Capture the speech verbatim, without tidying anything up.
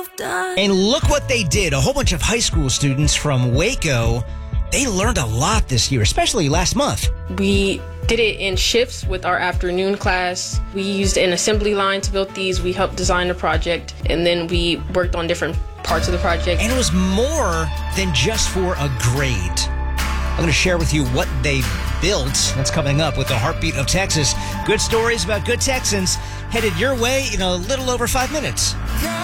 And look what they did. A whole bunch of high school students from Waco, they learned a lot this year, especially last month. We did it in shifts with our afternoon class. We used an assembly line to build these. We helped design the project, and then we worked on different parts of the project. And it was more than just for a grade. I'm going to share with you what they built. That's coming up with the Heartbeat of Texas. Good stories about good Texans headed your way in a little over five minutes.